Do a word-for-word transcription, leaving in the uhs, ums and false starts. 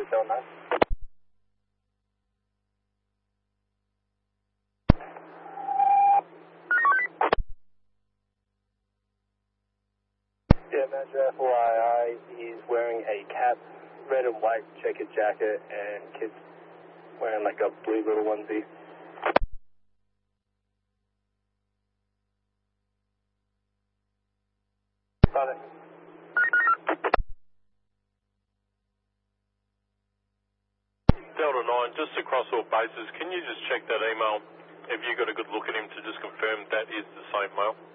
two seven nine. Yeah, Manager, F Y I, he's wearing a cap, red and white checkered jacket, and kids wearing like a blue little onesie. Got it. Delta nine, just across all bases, can you just check that email? Have you got a good look at him to just confirm that is the same male?